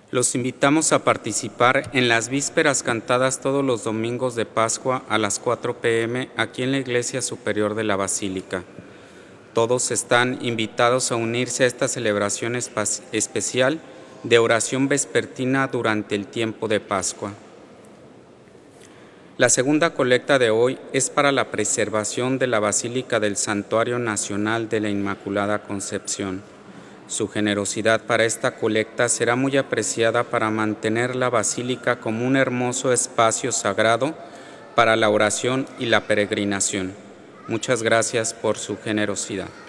Los invitamos a participar en las vísperas cantadas todos los domingos de Pascua a las 4 p.m. aquí en la Iglesia Superior de la Basílica. Todos están invitados a unirse a esta celebración especial de oración vespertina durante el tiempo de Pascua. La segunda colecta de hoy es para la preservación de la Basílica del Santuario Nacional de la Inmaculada Concepción. Su generosidad para esta colecta será muy apreciada para mantener la basílica como un hermoso espacio sagrado para la oración y la peregrinación. Muchas gracias por su generosidad.